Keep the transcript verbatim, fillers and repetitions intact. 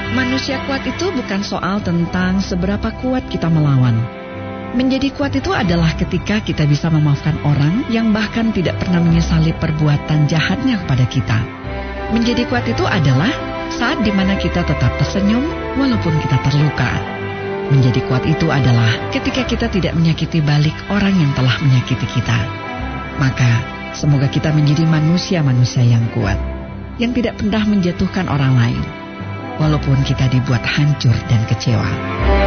Manusia kuat itu bukan soal tentang seberapa kuat kita melawan. Menjadi kuat itu adalah ketika kita bisa memaafkan orang yang bahkan tidak pernah menyesali perbuatan jahatnya kepada kita. Menjadi kuat itu adalah saat dimana kita tetap tersenyum walaupun kita terluka. Menjadi kuat itu adalah ketika kita tidak menyakiti balik orang yang telah menyakiti kita. Maka, semoga kita menjadi manusia-manusia yang kuat, yang tidak pernah menjatuhkan orang lain, walaupun kita dibuat hancur dan kecewa.